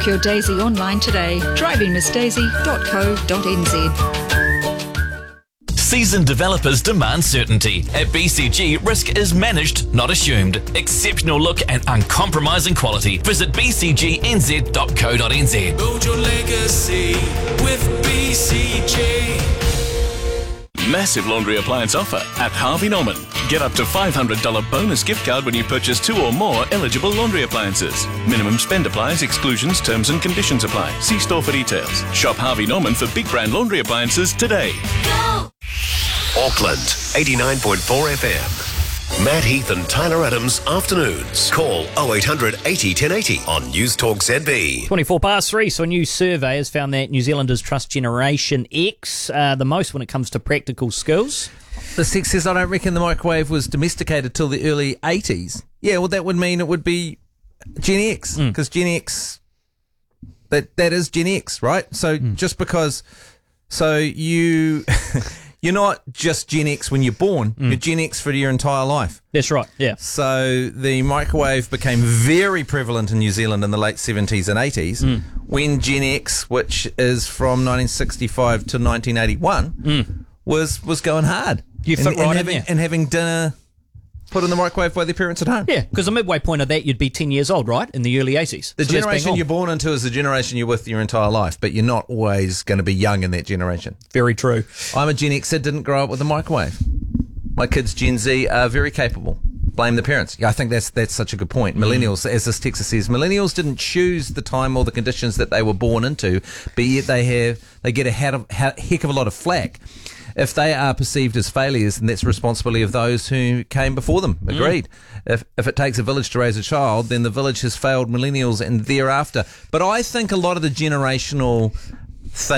Book your Daisy online today. drivingmissdaisy.co.nz. Seasoned developers demand certainty. At BCG, risk is managed, not assumed. Exceptional look and uncompromising quality. Visit bcgnz.co.nz. Build your legacy with BCG. Massive laundry appliance offer at Harvey Norman. Get up to $500 bonus gift card when you purchase 2 or more eligible laundry appliances. Minimum spend applies, exclusions, terms and conditions apply. See store for details. Shop Harvey Norman for big brand laundry appliances today. Go! Auckland, 89.4 FM. Matt Heath and Tyler Adams, afternoons. Call 0800 80 1080 on News Talk ZB. 24 past 3. So a new survey has found that New Zealanders trust Generation X the most when it comes to practical skills. The Six says, I don't reckon the microwave was domesticated till the early 80s. Yeah, well, that would mean it would be Gen X, because Gen X, that is Gen X, right? So just because, so you... You're not just Gen X when you're born, you're Gen X for your entire life. That's right, yeah. So the microwave became very prevalent in New Zealand in the late 70s and 80s when Gen X, which is from 1965 to 1981, was going hard. You fit right in there. And having dinner put in the microwave by their parents at home. Yeah, because the midway point of that, you'd be 10 years old, right, in the early 80s. The So that's generation bang on. you're born into is the generation you're with your entire life, but you're not always going to be young in that generation. Very true. I'm a Gen Xer, didn't grow up with a microwave. My kids, Gen Z, are very capable. Blame the parents. Yeah, I think that's such a good point. Millennials, as this text says, millennials didn't choose the time or the conditions that they were born into, but yet they get a heck of a lot of flack. If they are perceived as failures, then that's the responsibility of those who came before them. Agreed. If it takes a village to raise a child, then the village has failed millennials and thereafter. But I think a lot of the generational